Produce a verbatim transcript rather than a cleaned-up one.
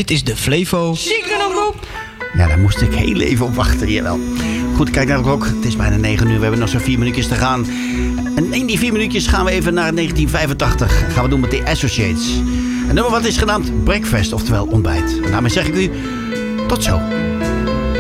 Dit is de Flevo. Ziekenomroep. Ja, daar moest ik heel even op wachten, jawel. Goed, kijk naar de klok. Het is bijna negen uur. We hebben nog zo'n vier minuutjes te gaan. En in die vier minuutjes gaan we even naar negentien vijfentachtig. Gaan we doen met de Associates. Een nummer wat is genaamd Breakfast, oftewel ontbijt. En daarmee zeg ik u tot zo.